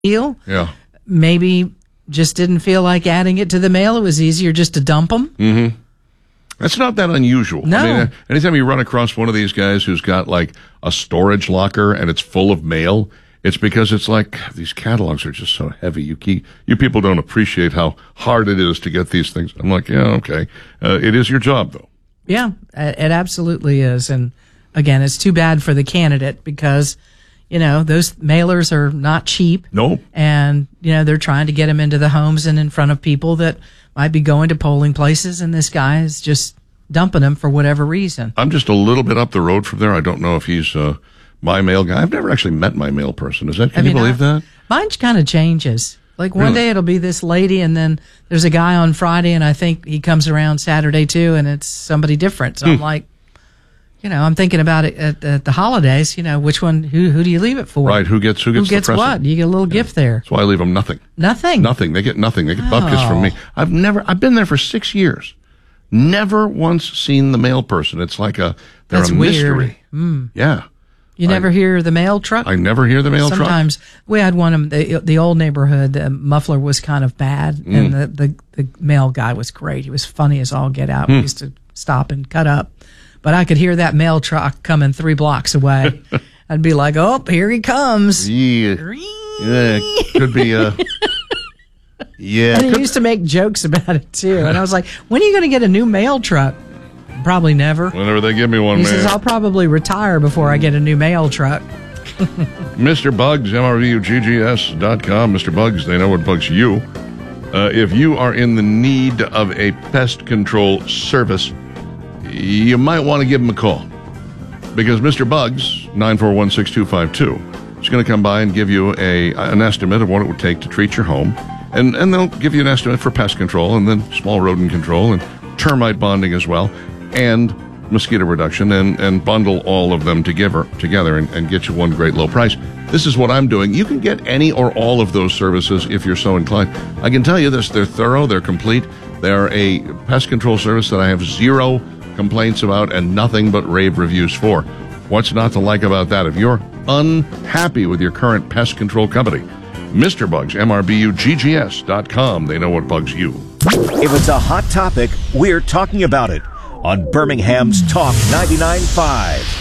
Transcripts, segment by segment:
deal. Yeah. Maybe just didn't feel like adding it to the mail. It was easier just to dump them. Mm-hmm. That's not that unusual. No. I mean, anytime you run across one of these guys who's got like a storage locker and it's full of mail, it's because it's like these catalogs are just so heavy. You people don't appreciate how hard it is to get these things. I'm like, yeah, okay. It is your job, though. Yeah, it absolutely is. And again, it's too bad for the candidate because, those mailers are not cheap. No. And, they're trying to get them into the homes and in front of people that might be going to polling places. And this guy is just dumping them for whatever reason. I'm just a little bit up the road from there. I don't know if he's my mail guy. I've never actually met my mail person. Can you believe that? Mine kind of changes. Like one day it'll be this lady, and then there's a guy on Friday, and I think he comes around Saturday too, and it's somebody different. So I'm like, I'm thinking about it at the holidays. Which one? Who do you leave it for? Right. Who gets the present? What? You get a little gift there. That's why I leave them nothing. Nothing. Nothing. They get nothing. They get bupkis from me. I've been there for 6 years. Never once seen the mail person. It's like they're That's a mystery. Weird. Yeah. You never hear the mail truck? I never hear the mail truck. Sometimes we had one. The old neighborhood, the muffler was kind of bad, and the mail guy was great. He was funny as all get out. We used to stop and cut up, but I could hear that mail truck coming 3 blocks away. I'd be like, "Oh, here he comes!" Yeah, could be. Yeah, and he used to make jokes about it too. And I was like, "When are you going to get a new mail truck?" Probably never. Whenever they give me one, he man. says, I'll probably retire before I get a new mail truck. Mr. Bugs, MRVUGGS.com. Mr. Bugs, they know what bugs you. If you are in the need of a pest control service, you might want to give him a call. Because Mr. Bugs, 9416252, is going to come by and give you an estimate of what it would take to treat your home. And they'll give you an estimate for pest control and then small rodent control and termite bonding as well, and mosquito reduction, and bundle all of them together and get you one great low price. This is what I'm doing. You can get any or all of those services if you're so inclined. I can tell you this, they're thorough, they're complete. They're a pest control service that I have 0 complaints about and nothing but rave reviews for. What's not to like about that? If you're unhappy with your current pest control company, Mr. Bugs, MRBUGGS.com. They know what bugs you. If it's a hot topic, we're talking about it on Birmingham's Talk 99.5.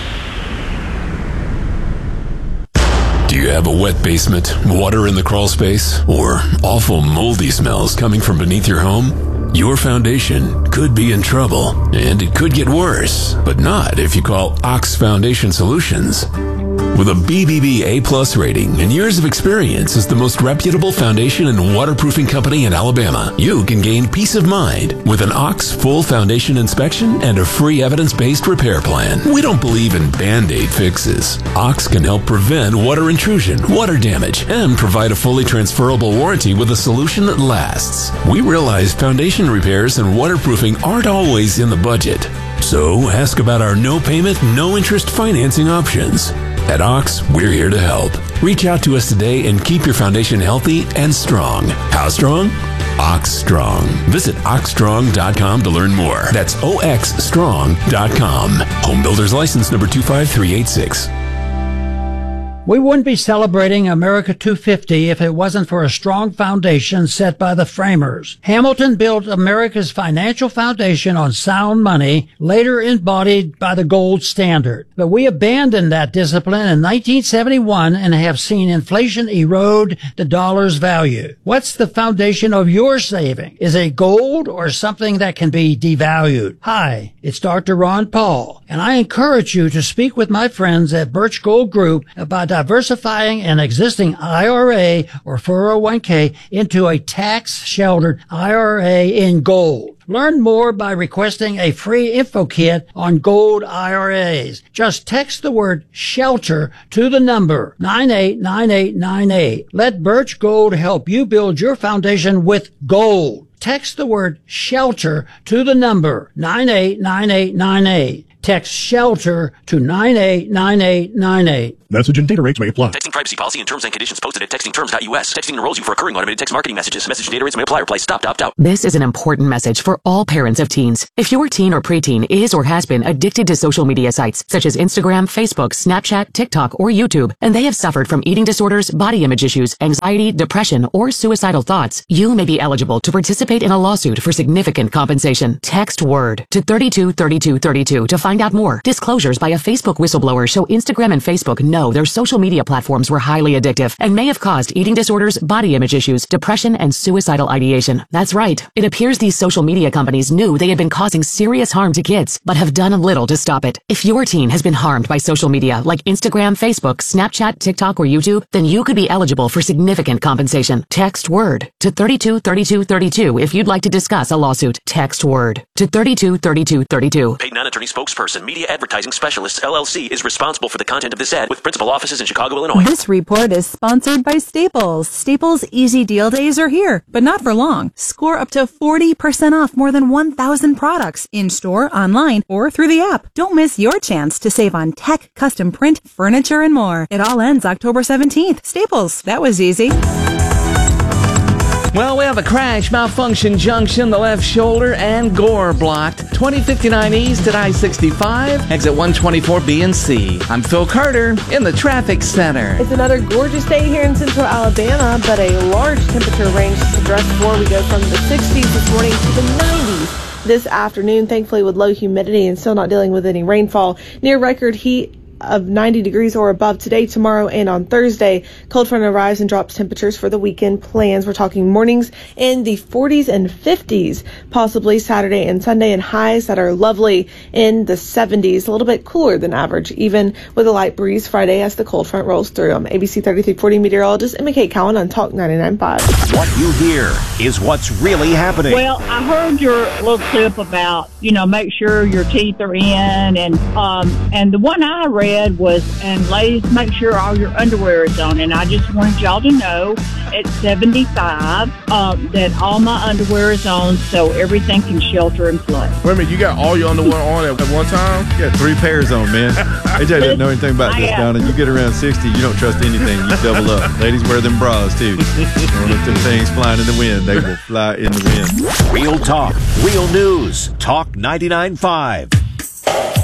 Do you have a wet basement, water in the crawl space, or awful moldy smells coming from beneath your home? Your foundation could be in trouble, and it could get worse, but not if you call Ox Foundation Solutions. With a BBB A+ rating and years of experience as the most reputable foundation and waterproofing company in Alabama, you can gain peace of mind with an Ox full foundation inspection and a free evidence-based repair plan. We don't believe in Band-Aid fixes. Ox can help prevent water intrusion, water damage, and provide a fully transferable warranty with a solution that lasts. We realize foundation repairs and waterproofing aren't always in the budget. So ask about our no payment, no interest financing options. At Ox, we're here to help. Reach out to us today and keep your foundation healthy and strong. How strong? Ox Strong. Visit oxstrong.com to learn more. That's oxstrong.com. Home Builders License number 25386. We wouldn't be celebrating America 250 if it wasn't for a strong foundation set by the framers. Hamilton built America's financial foundation on sound money, later embodied by the gold standard. But we abandoned that discipline in 1971 and have seen inflation erode the dollar's value. What's the foundation of your saving? Is it gold or something that can be devalued? Hi, it's Dr. Ron Paul, and I encourage you to speak with my friends at Birch Gold Group about diversifying an existing IRA or 401k into a tax-sheltered IRA in gold. Learn more by requesting a free info kit on gold IRAs. Just text the word SHELTER to the number 989898. Let Birch Gold help you build your foundation with gold. Text the word SHELTER to the number 989898. Text SHELTER to 989898. Message and data rates may apply. Texting privacy policy and terms and conditions posted at textingterms.us. Texting enrolls you for recurring automated text marketing messages. Message and data rates may apply. Reply stop to opt out. This is an important message for all parents of teens. If your teen or preteen is or has been addicted to social media sites such as Instagram, Facebook, Snapchat, TikTok, or YouTube, and they have suffered from eating disorders, body image issues, anxiety, depression, or suicidal thoughts, you may be eligible to participate in a lawsuit for significant compensation. Text WORD to 323232 to find out more. Disclosures by a Facebook whistleblower show Instagram and Facebook know their social media platforms were highly addictive and may have caused eating disorders, body image issues, depression, and suicidal ideation. That's right. It appears these social media companies knew they had been causing serious harm to kids, but have done little to stop it. If your teen has been harmed by social media like Instagram, Facebook, Snapchat, TikTok, or YouTube, then you could be eligible for significant compensation. Text WORD to 323232 if you'd like to discuss a lawsuit. Text WORD to 323232. Paid non-attorney spokesperson, Media Advertising Specialists, LLC, is responsible for the content of this ad with principal offices in Chicago, Illinois. This report is sponsored by Staples. Staples Easy Deal Days are here, but not for long. Score up to 40% off more than 1,000 products in-store, online, or through the app. Don't miss your chance to save on tech, custom print, furniture, and more. It all ends October 17th. Staples. That was easy. Well, we have a crash, malfunction junction, the left shoulder, and Gore blocked. 2059 East at I-65, exit 124B and C. I'm Phil Carter in the traffic center. It's another gorgeous day here in central Alabama, but a large temperature range to dress for. We go from the 60s this morning to the 90s this afternoon, thankfully with low humidity and still not dealing with any rainfall. Near record heat of 90 degrees or above today, tomorrow, and on Thursday. Cold front arrives and drops temperatures for the weekend plans. We're talking mornings in the 40s and 50s, possibly Saturday and Sunday, and highs that are lovely in the 70s, a little bit cooler than average, even with a light breeze Friday as the cold front rolls through. I'm ABC 3340 meteorologist Emma Kate Cowan on Talk 99.5. What you hear is what's really happening. Well, I heard your little clip about, make sure your teeth are in, and the one I read was, and ladies, make sure all your underwear is on. And I just wanted y'all to know at 75 that all my underwear is on, so everything can shelter in place. Wait a minute, you got all your underwear on at one time? You got 3 pairs on, man. AJ doesn't know anything about this, Donna. You get around 60, you don't trust anything. You double up. Ladies wear them bras, too. Don't let them things flying in the wind. They will fly in the wind. Real talk, real news. Talk 99.5.